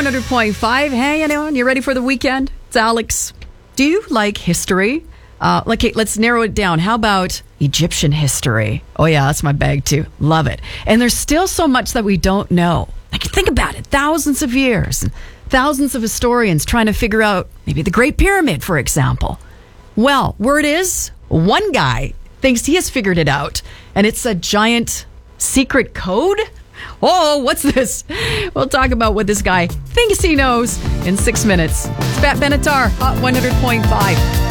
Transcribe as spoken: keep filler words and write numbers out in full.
one hundred point five. Hey, anyone? You ready for the weekend? It's Alex. Do you like history? Uh, okay, let's narrow it down. How about Egyptian history? Oh, yeah, that's my bag, too. Love it. And there's still so much that we don't know. Like, think about it. Thousands of years. Thousands of historians trying to figure out maybe the Great Pyramid, for example. Well, word is, one guy thinks he has figured it out. And it's a giant secret code? Oh, what's this? We'll talk about what this guy thinks he knows in six minutes. It's Pat Benatar, Hot one hundred point five.